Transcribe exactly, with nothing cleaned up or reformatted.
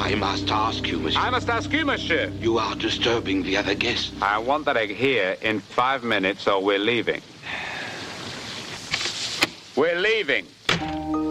I must ask you, monsieur. I must ask you, monsieur. You are disturbing the other guests. I want that egg here in five minutes or we're leaving. We're leaving.